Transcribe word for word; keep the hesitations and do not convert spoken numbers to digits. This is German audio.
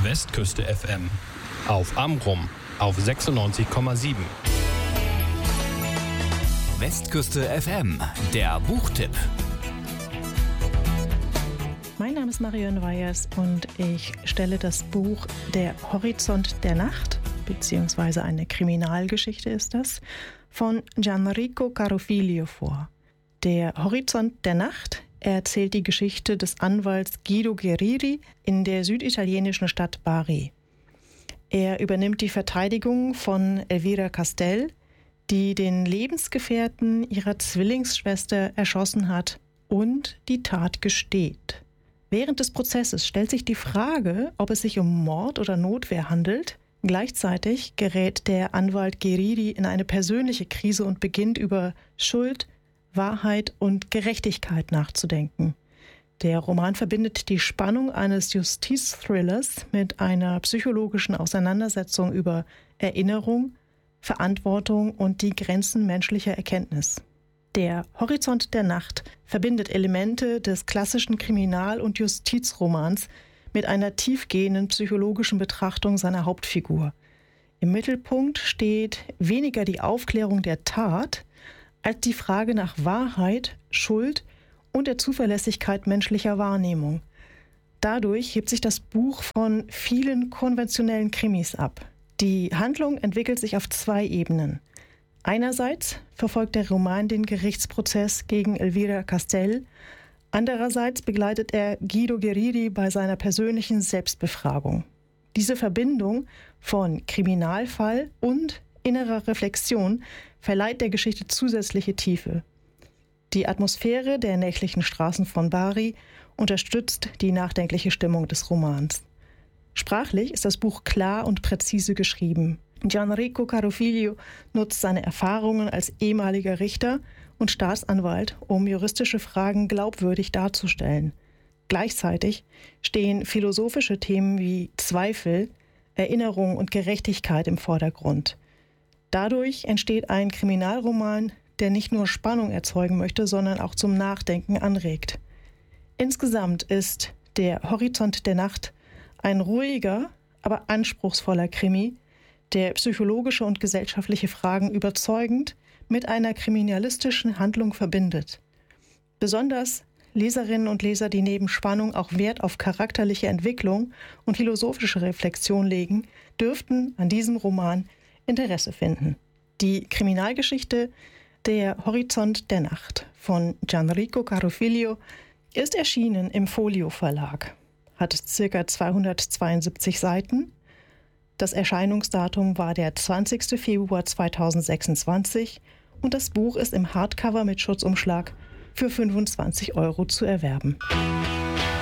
Westküste F M. Auf Amrum auf sechsundneunzig Komma sieben. Westküste F M, der Buchtipp. Mein Name ist Marion Weyers und ich stelle das Buch Der Horizont der Nacht, beziehungsweise eine Kriminalgeschichte ist das, von Gianrico Carofiglio vor. Der Horizont der Nacht erzählt die Geschichte des Anwalts Guido Guerrieri in der süditalienischen Stadt Bari. Er übernimmt die Verteidigung von Elvira Castell, die den Lebensgefährten ihrer Zwillingsschwester erschossen hat und die Tat gesteht. Während des Prozesses stellt sich die Frage, ob es sich um Mord oder Notwehr handelt. Gleichzeitig gerät der Anwalt Guerrieri in eine persönliche Krise und beginnt über Schuld, Wahrheit und Gerechtigkeit nachzudenken. Der Roman verbindet die Spannung eines Justizthrillers mit einer psychologischen Auseinandersetzung über Erinnerung, Verantwortung und die Grenzen menschlicher Erkenntnis. Der Horizont der Nacht verbindet Elemente des klassischen Kriminal- und Justizromans mit einer tiefgehenden psychologischen Betrachtung seiner Hauptfigur. Im Mittelpunkt steht weniger die Aufklärung der Tat, als die Frage nach Wahrheit, Schuld und der Zuverlässigkeit menschlicher Wahrnehmung. Dadurch hebt sich das Buch von vielen konventionellen Krimis ab. Die Handlung entwickelt sich auf zwei Ebenen. Einerseits verfolgt der Roman den Gerichtsprozess gegen Elvira Castell, andererseits begleitet er Guido Guerrieri bei seiner persönlichen Selbstbefragung. Diese Verbindung von Kriminalfall und innerer Reflexion verleiht der Geschichte zusätzliche Tiefe. Die Atmosphäre der nächtlichen Straßen von Bari unterstützt die nachdenkliche Stimmung des Romans. Sprachlich ist das Buch klar und präzise geschrieben. Gianrico Carofiglio nutzt seine Erfahrungen als ehemaliger Richter und Staatsanwalt, um juristische Fragen glaubwürdig darzustellen. Gleichzeitig stehen philosophische Themen wie Zweifel, Erinnerung und Gerechtigkeit im Vordergrund. Dadurch entsteht ein Kriminalroman, der nicht nur Spannung erzeugen möchte, sondern auch zum Nachdenken anregt. Insgesamt ist Der Horizont der Nacht ein ruhiger, aber anspruchsvoller Krimi, der psychologische und gesellschaftliche Fragen überzeugend mit einer kriminalistischen Handlung verbindet. Besonders Leserinnen und Leser, die neben Spannung auch Wert auf charakterliche Entwicklung und philosophische Reflexion legen, dürften an diesem Roman Interesse finden. Die Kriminalgeschichte Der Horizont der Nacht von Gianrico Carofiglio ist erschienen im Folio Verlag, hat ca. zweihundertzweiundsiebzig Seiten. Das Erscheinungsdatum war der zwanzigster Februar zweitausendsechsundzwanzig und das Buch ist im Hardcover mit Schutzumschlag für fünfundzwanzig Euro zu erwerben.